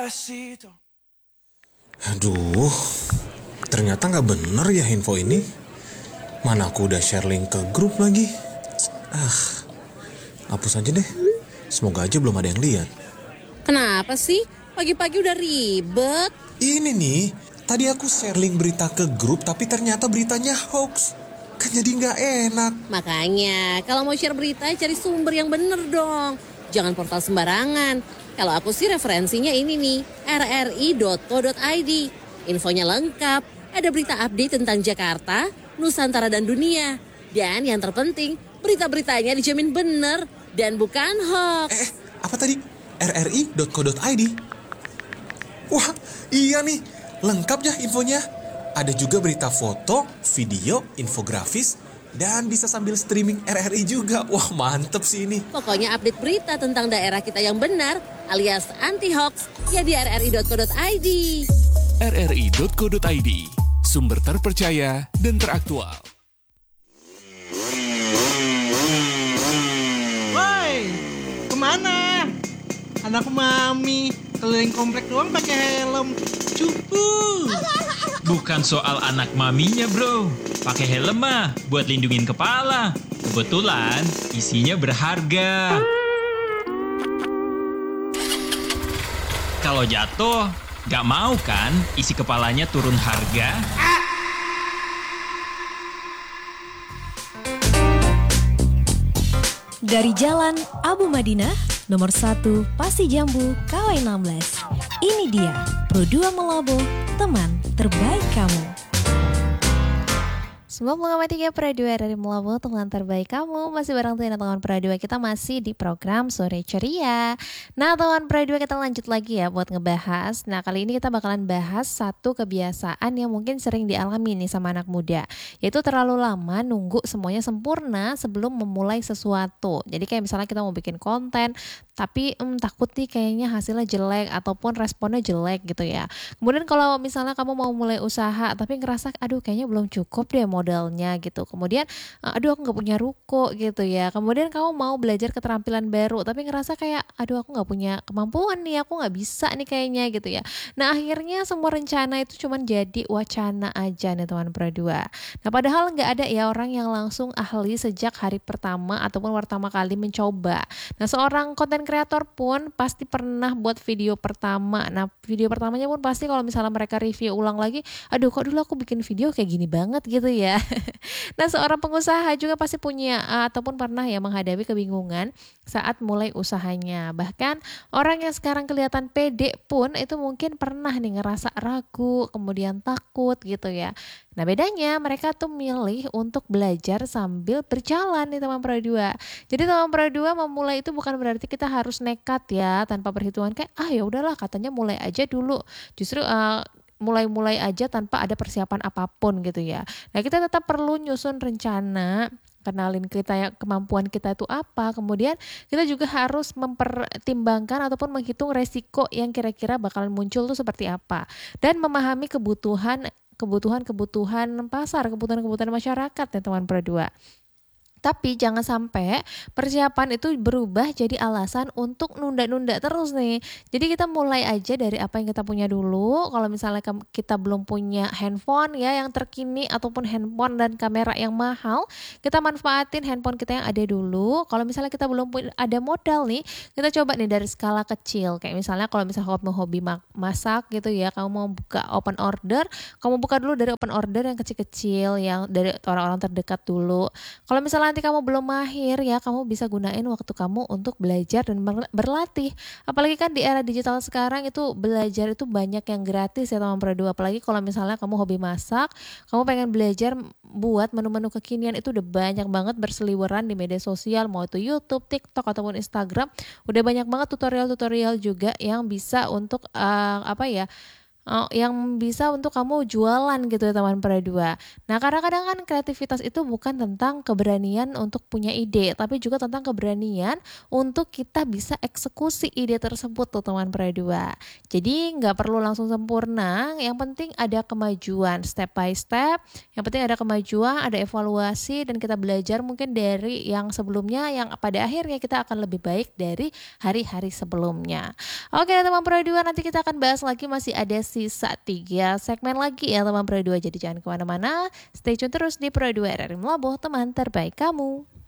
Aduh, ternyata nggak bener ya info ini. Mana aku udah share link ke grup lagi. Hapus aja deh. Semoga aja belum ada yang lihat. Kenapa sih? Pagi-pagi udah ribet. Ini nih, tadi aku share link berita ke grup tapi ternyata beritanya hoax. Kan jadi nggak enak. Makanya, kalau mau share berita cari sumber yang bener dong. Jangan portal sembarangan. Kalau aku sih referensinya ini nih, rri.co.id. Infonya lengkap, ada berita update tentang Jakarta, Nusantara dan dunia. Dan yang terpenting, berita-beritanya dijamin bener dan bukan hoax. Apa tadi? rri.co.id? Wah, iya nih, lengkap ya infonya. Ada juga berita foto, video, infografis, dan bisa sambil streaming RRI juga. Wah, mantep sih ini. Pokoknya update berita tentang daerah kita yang benar alias anti-hoax ya di rri.co.id. rri.co.id, sumber terpercaya dan teraktual. Woi, kemana? Anak mami keliling komplek doang pakai helm. Cupu. Bukan soal anak maminya bro, pakai helm mah buat lindungin kepala. Kebetulan isinya berharga. Kalau jatuh, gak mau kan isi kepalanya turun harga? Dari Jalan Abu Madinah, nomor 1 Pasi Jambu, KW 16. Ini dia, Pro 2 Melabo, teman terbaik kamu. 90,3 Pro 2 dari Melabo, teman terbaik kamu. Masih bareng teman Pro 2, kita masih di program Sore Ceria. Nah teman Pro 2, kita lanjut lagi ya buat ngebahas. Nah kali ini kita bakalan bahas satu kebiasaan yang mungkin sering dialami nih sama anak muda, yaitu terlalu lama nunggu semuanya sempurna sebelum memulai sesuatu. Jadi kayak misalnya kita mau bikin konten, tapi takut nih kayaknya hasilnya jelek ataupun responnya jelek gitu ya. Kemudian kalau misalnya kamu mau mulai usaha tapi ngerasa aduh kayaknya belum cukup deh modalnya gitu. Kemudian aduh aku gak punya ruko gitu ya. Kemudian kamu mau belajar keterampilan baru tapi ngerasa kayak aduh aku gak punya kemampuan nih, aku gak bisa nih kayaknya gitu ya. Nah akhirnya semua rencana itu cuma jadi wacana aja nih teman Pro 2. Nah padahal gak ada ya orang yang langsung ahli sejak hari pertama ataupun pertama kali mencoba. Nah seorang konten kreator pun pasti pernah buat video pertama. Nah video pertamanya pun pasti kalau misalnya mereka review ulang lagi, aduh kok dulu aku bikin video kayak gini banget gitu ya. Nah seorang pengusaha juga pasti punya ataupun pernah ya menghadapi kebingungan saat mulai usahanya. Bahkan orang yang sekarang kelihatan pede pun itu mungkin pernah nih ngerasa ragu, kemudian takut gitu ya. Nah bedanya mereka tuh milih untuk belajar sambil berjalan nih teman Pro 2. Jadi teman Pro 2 memulai itu bukan berarti kita harus nekat ya tanpa perhitungan kayak ya udahlah katanya mulai aja dulu. Justru mulai-mulai aja tanpa ada persiapan apapun gitu ya. Nah kita tetap perlu nyusun rencana, kenalin kita ya kemampuan kita itu apa, kemudian kita juga harus mempertimbangkan ataupun menghitung resiko yang kira-kira bakalan muncul tuh seperti apa, dan memahami kebutuhan pasar, kebutuhan masyarakat ya teman Pro 2. Tapi jangan sampai persiapan itu berubah jadi alasan untuk nunda-nunda terus nih. Jadi kita mulai aja dari apa yang kita punya dulu. Kalau misalnya kita belum punya handphone ya yang terkini ataupun handphone dan kamera yang mahal, kita manfaatin handphone kita yang ada dulu. Kalau misalnya kita belum ada modal nih, kita coba nih dari skala kecil. Kayak misalnya kalau misalnya kamu hobi masak gitu ya, kamu mau buka open order, kamu buka dulu dari open order yang kecil-kecil, yang dari orang-orang terdekat dulu. Kalau misalnya nanti kamu belum mahir ya, kamu bisa gunain waktu kamu untuk belajar dan berlatih. Apalagi kan di era digital sekarang itu belajar itu banyak yang gratis ya teman Pro 2. Apalagi kalau misalnya kamu hobi masak, kamu pengen belajar buat menu-menu kekinian, itu udah banyak banget berseliweran di media sosial, mau itu YouTube, TikTok ataupun Instagram. Udah banyak banget tutorial-tutorial juga yang bisa untuk yang bisa untuk kamu jualan gitu ya teman Pro 2. Nah, kadang-kadang kan kreativitas itu bukan tentang keberanian untuk punya ide, tapi juga tentang keberanian untuk kita bisa eksekusi ide tersebut tuh teman Pro 2. Jadi nggak perlu langsung sempurna, yang penting ada kemajuan step by step, yang penting ada kemajuan, ada evaluasi, dan kita belajar mungkin dari yang sebelumnya yang pada akhirnya kita akan lebih baik dari hari-hari sebelumnya. Oke teman Pro 2, nanti kita akan bahas lagi, masih ada sisa 3 segmen lagi ya teman Pro 2, jadi jangan kemana-mana, stay tune terus di Pro 2 RRI Melabuh, teman terbaik kamu.